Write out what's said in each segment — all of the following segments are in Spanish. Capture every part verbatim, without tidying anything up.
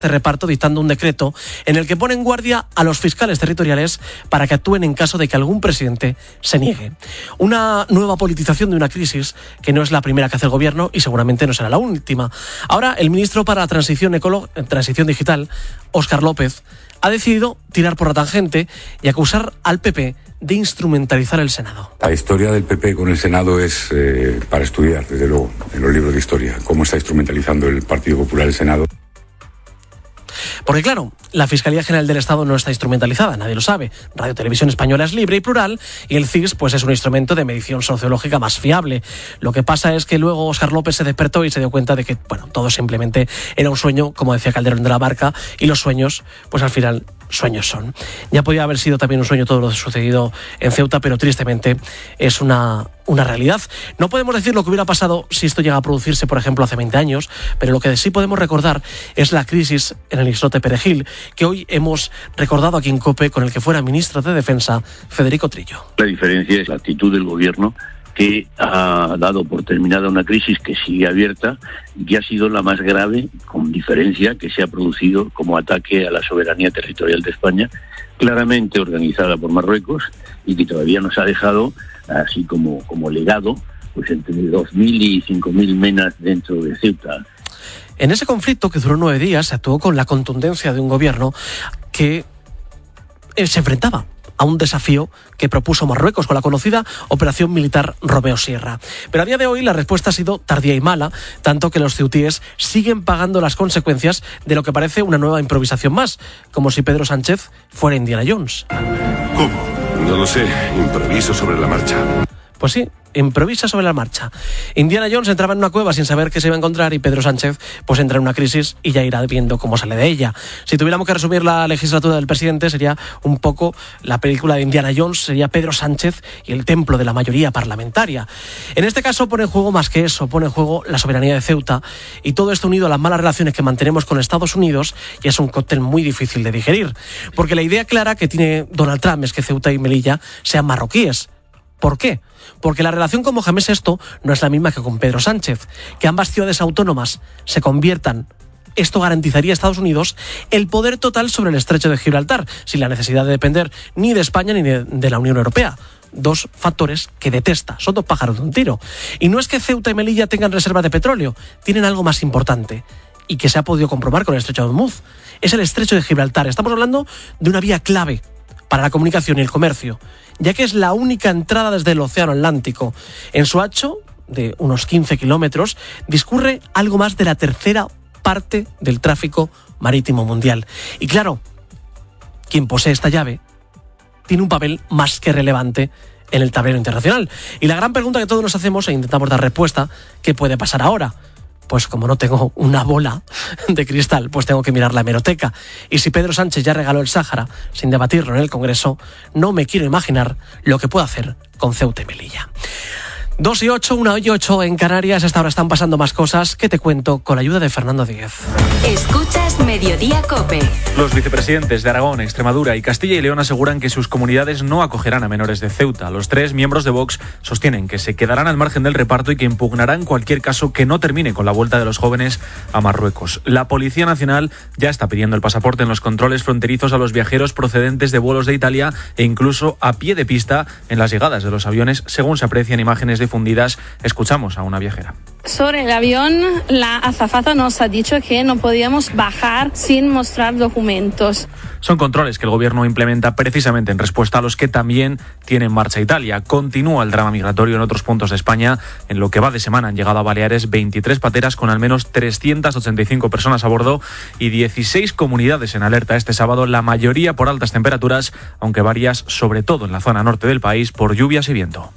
de reparto dictando un decreto en el que pone en guardia a los fiscales territoriales para que actúen en caso de que algún presidente se niegue. Una nueva politización de una crisis que no es la primera que hace el gobierno y seguramente no será la última. Ahora, el ministro para la Transición, Ecolo- Transición Digital, Óscar López, ha decidido tirar por la tangente y acusar al P P de instrumentalizar el Senado. La historia del P P con el Senado es eh, para estudiar, desde luego, en los libros de historia, cómo está instrumentalizando el Partido Popular el Senado. Porque claro, la Fiscalía General del Estado no está instrumentalizada, nadie lo sabe. Radio Televisión Española es libre y plural y el C I S pues es un instrumento de medición sociológica más fiable. Lo que pasa es que luego Óscar López se despertó y se dio cuenta de que, bueno, todo simplemente era un sueño, como decía Calderón de la Barca, y los sueños, pues al final, sueños son. Ya podía haber sido también un sueño todo lo sucedido en Ceuta, pero tristemente es una, una realidad. No podemos decir lo que hubiera pasado si esto llega a producirse, por ejemplo, hace veinte años, pero lo que sí podemos recordar es la crisis en el islote Perejil, que hoy hemos recordado aquí en COPE con el que fuera ministro de Defensa, Federico Trillo. La diferencia es la actitud del gobierno, que ha dado por terminada una crisis que sigue abierta y que ha sido la más grave, con diferencia, que se ha producido como ataque a la soberanía territorial de España, claramente organizada por Marruecos y que todavía nos ha dejado, así como, como legado, pues entre dos mil y cinco mil menas dentro de Ceuta. En ese conflicto, que duró nueve días, se actuó con la contundencia de un gobierno que se enfrentaba a un desafío que propuso Marruecos con la conocida Operación Militar Romeo Sierra. Pero a día de hoy la respuesta ha sido tardía y mala, tanto que los ceutíes siguen pagando las consecuencias de lo que parece una nueva improvisación más, como si Pedro Sánchez fuera Indiana Jones. ¿Cómo? No lo sé, improviso sobre la marcha. Pues sí, improvisa sobre la marcha. Indiana Jones entraba en una cueva sin saber qué se iba a encontrar y Pedro Sánchez pues entra en una crisis y ya irá viendo cómo sale de ella. Si tuviéramos que resumir la legislatura del presidente, sería un poco la película de Indiana Jones, sería Pedro Sánchez y el templo de la mayoría parlamentaria. En este caso pone en juego más que eso, pone en juego la soberanía de Ceuta y todo esto unido a las malas relaciones que mantenemos con Estados Unidos y es un cóctel muy difícil de digerir. Porque la idea clara que tiene Donald Trump es que Ceuta y Melilla sean marroquíes. ¿Por qué? Porque la relación con Mohamed sexto no es la misma que con Pedro Sánchez. Que ambas ciudades autónomas se conviertan, esto garantizaría a Estados Unidos el poder total sobre el estrecho de Gibraltar, sin la necesidad de depender ni de España ni de, de la Unión Europea. Dos factores que detesta, son dos pájaros de un tiro. Y no es que Ceuta y Melilla tengan reservas de petróleo, tienen algo más importante y que se ha podido comprobar con el estrecho de Hormuz. Es el estrecho de Gibraltar. Estamos hablando de una vía clave para la comunicación y el comercio, ya que es la única entrada desde el Océano Atlántico. En su ancho, de unos quince kilómetros, discurre algo más de la tercera parte del tráfico marítimo mundial. Y claro, quien posee esta llave tiene un papel más que relevante en el tablero internacional. Y la gran pregunta que todos nos hacemos e intentamos dar respuesta, ¿qué puede pasar ahora? Pues como no tengo una bola de cristal, pues tengo que mirar la hemeroteca. Y si Pedro Sánchez ya regaló el Sáhara sin debatirlo en el Congreso, no me quiero imaginar lo que puedo hacer con Ceuta y Melilla. Dos y ocho, una y ocho en Canarias. Hasta ahora están pasando más cosas que te cuento con la ayuda de Fernando Díez. Escuchas Mediodía COPE. Los vicepresidentes de Aragón, Extremadura y Castilla y León aseguran que sus comunidades no acogerán a menores de Ceuta. Los tres miembros de Vox sostienen que se quedarán al margen del reparto y que impugnarán cualquier caso que no termine con la vuelta de los jóvenes a Marruecos. La Policía Nacional ya está pidiendo el pasaporte en los controles fronterizos a los viajeros procedentes de vuelos de Italia e incluso a pie de pista en las llegadas de los aviones, según se aprecian imágenes difundidas. Escuchamos a una viajera. Sobre el avión, la azafata nos ha dicho que no podíamos bajar sin mostrar documentos. Son controles que el gobierno implementa precisamente en respuesta a los que también tiene en marcha Italia. Continúa el drama migratorio en otros puntos de España. En lo que va de semana han llegado a Baleares veintitrés pateras con al menos trescientas ochenta y cinco personas a bordo y dieciséis comunidades en alerta este sábado, la mayoría por altas temperaturas, aunque varias, sobre todo en la zona norte del país, por lluvias y viento.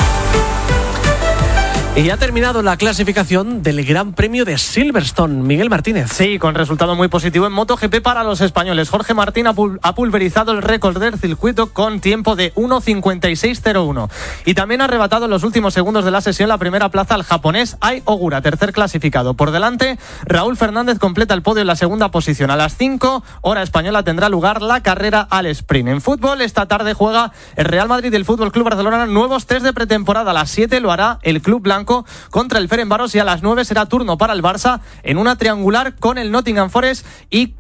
Y ha terminado la clasificación del Gran Premio de Silverstone. Miguel Martínez. Sí, con resultado muy positivo en MotoGP para los españoles. Jorge Martín ha, pul- ha pulverizado el récord del circuito con tiempo de uno cincuenta y seis cero uno. Y también ha arrebatado en los últimos segundos de la sesión la primera plaza al japonés Ai Ogura, tercer clasificado. Por delante, Raúl Fernández completa el podio en la segunda posición. A las cinco, hora española, tendrá lugar la carrera al sprint. En fútbol, esta tarde juega el Real Madrid y el Fútbol Club Barcelona nuevos test de pretemporada. A las siete lo hará el Club Blanco contra el Ferencváros y a las nueve será turno para el Barça en una triangular con el Nottingham Forest y